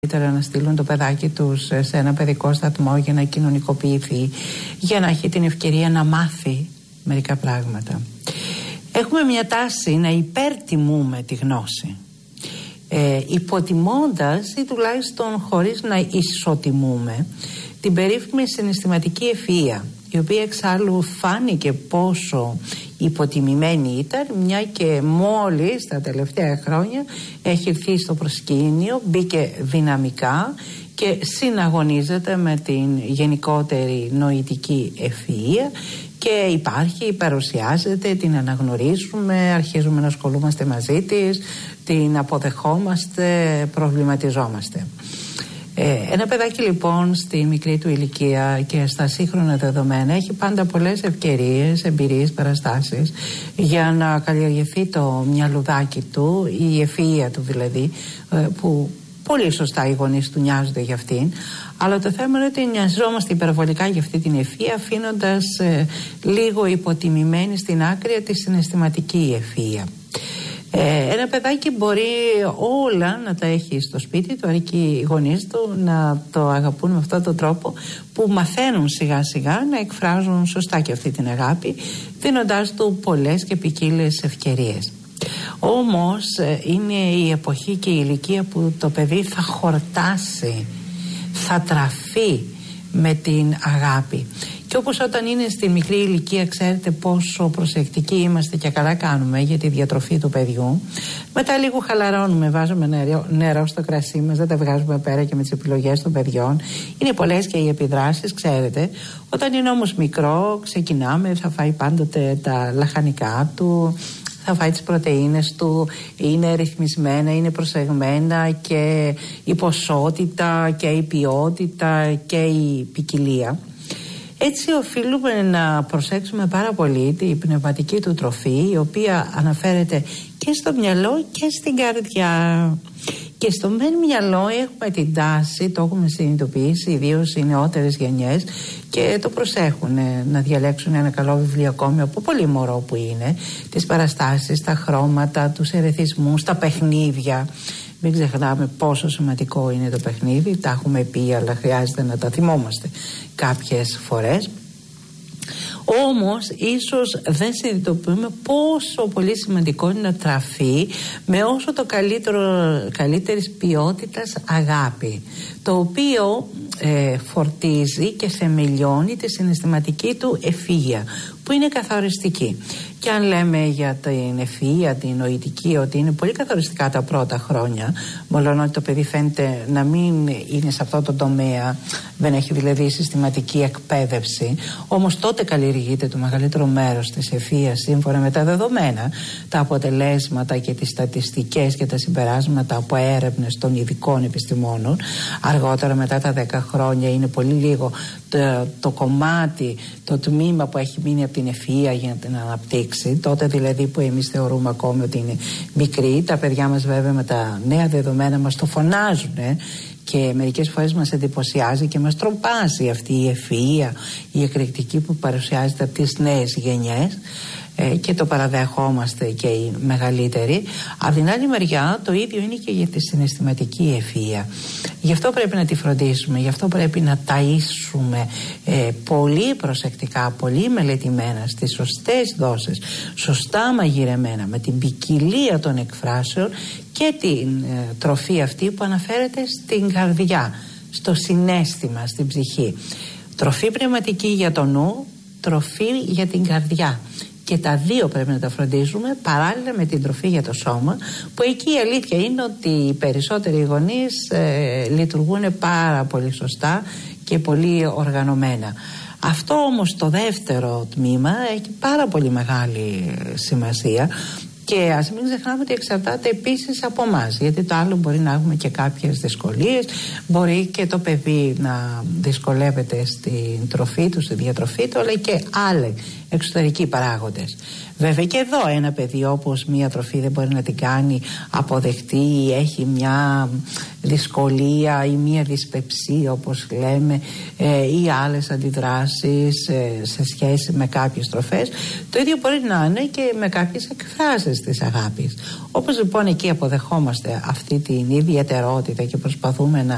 να στείλουν το παιδάκι τους σε ένα παιδικό σταθμό για να κοινωνικοποιηθεί, για να έχει την ευκαιρία να μάθει μερικά πράγματα. Έχουμε μια τάση να υπερτιμούμε τη γνώση, υποτιμώντας ή τουλάχιστον χωρίς να ισοτιμούμε την περίφημη συναισθηματική ευφυΐα, η οποία εξάλλου φάνηκε πόσο υποτιμημένη ήταν, μια και μόλις τα τελευταία χρόνια έχει έρθει στο προσκήνιο, μπήκε δυναμικά και συναγωνίζεται με την γενικότερη νοητική ευφυΐα και υπάρχει, παρουσιάζεται, την αναγνωρίζουμε, αρχίζουμε να ασχολούμαστε μαζί της, την αποδεχόμαστε, προβληματιζόμαστε. Ένα παιδάκι λοιπόν στη μικρή του ηλικία και στα σύγχρονα δεδομένα έχει πάντα πολλές ευκαιρίες, εμπειρίες, παραστάσεις για να καλλιεργηθεί το μυαλουδάκι του, η ευφυΐα του δηλαδή, που πολύ σωστά οι γονείς του νοιάζονται για αυτήν, αλλά το θέμα είναι ότι νοιαζόμαστε υπερβολικά για αυτή την ευφυΐα, αφήνοντας λίγο υποτιμημένη στην άκρη τη συναισθηματική ευφυΐα. Ένα παιδάκι μπορεί όλα να τα έχει στο σπίτι του, αρκεί οι γονείς του να το αγαπούν με αυτόν τον τρόπο που μαθαίνουν σιγά σιγά να εκφράζουν σωστά και αυτή την αγάπη, δίνοντάς του πολλές και ποικίλες ευκαιρίες. Όμως είναι η εποχή και η ηλικία που το παιδί θα χορτάσει, θα τραφεί με την αγάπη. Και όπως όταν είναι στη μικρή ηλικία, ξέρετε πόσο προσεκτικοί είμαστε και καλά κάνουμε για τη διατροφή του παιδιού. Μετά λίγο χαλαρώνουμε, βάζουμε νερό στο κρασί μας, δεν τα βγάζουμε πέρα και με τις επιλογές των παιδιών. Είναι πολλές και οι επιδράσεις, ξέρετε. Όταν είναι όμως μικρό, ξεκινάμε, θα φάει πάντοτε τα λαχανικά του, θα φάει τις πρωτεΐνες του, είναι ρυθμισμένα, είναι προσεγμένα και η ποσότητα και η ποιότητα και η ποικιλία. Έτσι οφείλουμε να προσέξουμε πάρα πολύ την πνευματική του τροφή, η οποία αναφέρεται και στο μυαλό και στην καρδιά. Και στο μεν μυαλό έχουμε την τάση, το έχουμε συνειδητοποιήσει, ιδίως οι νεότερες γενιές, και το προσέχουν να διαλέξουν ένα καλό βιβλιοκόμιο από πολύ μωρό που είναι, τις παραστάσεις, τα χρώματα, τους ερεθισμούς, τα παιχνίδια. Μην ξεχνάμε πόσο σημαντικό είναι το παιχνίδι, τα έχουμε πει, αλλά χρειάζεται να τα θυμόμαστε κάποιες φορές. Όμως ίσως δεν συνειδητοποιούμε πόσο πολύ σημαντικό είναι να τραφεί με όσο το καλύτερης ποιότητας αγάπη, το οποίο φορτίζει και θεμελιώνει τη συναισθηματική του ευφυΐα, που είναι καθοριστική. Και αν λέμε για την ευφυΐα, την νοητική, ότι είναι πολύ καθοριστικά τα πρώτα χρόνια, μόλον ότι το παιδί φαίνεται να μην είναι σε αυτό το τομέα, δεν έχει δηλαδή συστηματική εκπαίδευση, όμως τότε καλλιεργείται το μεγαλύτερο μέρος της ευφυΐας σύμφωνα με τα δεδομένα, τα αποτελέσματα και τις στατιστικές και τα συμπεράσματα από έρευνες των ειδικών επιστημόνων. Αργότερα, μετά τα 10 χρόνια, είναι πολύ λίγο το κομμάτι, το τμήμα που έχει μείνει από την ευφυΐα για να την αναπτύξει. Τότε δηλαδή που εμείς θεωρούμε ακόμη ότι είναι μικρή. Τα παιδιά μας βέβαια με τα νέα δεδομένα μας το φωνάζουν και μερικές φορές μας εντυπωσιάζει και μας τρομπάζει αυτή η ευφυΐα, η εκρηκτική που παρουσιάζεται από τις νέες γενιές, και το παραδεχόμαστε και οι μεγαλύτεροι. Από την άλλη μεριά το ίδιο είναι και για τη συναισθηματική ευφυΐα. Γι' αυτό πρέπει να τη φροντίσουμε, γι' αυτό πρέπει να ταΐσουμε πολύ προσεκτικά, πολύ μελετημένα, στις σωστές δόσεις, σωστά μαγειρεμένα, με την ποικιλία των εκφράσεων και την τροφή αυτή που αναφέρεται στην καρδιά, στο συναίσθημα, στην ψυχή. Τροφή πνευματική για το νου, τροφή για την καρδιά. Και τα δύο πρέπει να τα φροντίζουμε παράλληλα με την τροφή για το σώμα, που εκεί η αλήθεια είναι ότι οι περισσότεροι γονείς λειτουργούν πάρα πολύ σωστά και πολύ οργανωμένα. Αυτό όμως το δεύτερο τμήμα έχει πάρα πολύ μεγάλη σημασία. Και ας μην ξεχνάμε ότι εξαρτάται επίσης από εμάς, γιατί το άλλο μπορεί να έχουμε και κάποιες δυσκολίες, μπορεί και το παιδί να δυσκολεύεται στην τροφή του, στη διατροφή του, αλλά και άλλοι εξωτερικοί παράγοντες. Βέβαια και εδώ ένα παιδί, όπως μία τροφή δεν μπορεί να την κάνει αποδεκτή ή έχει μια δυσκολία ή μια δυσπεψία όπως λέμε, ή άλλες αντιδράσεις σε σχέση με κάποιες τροφές, το ίδιο μπορεί να είναι και με κάποιες εκφράσεις της αγάπης. Όπως λοιπόν εκεί αποδεχόμαστε αυτή την ιδιαιτερότητα και προσπαθούμε να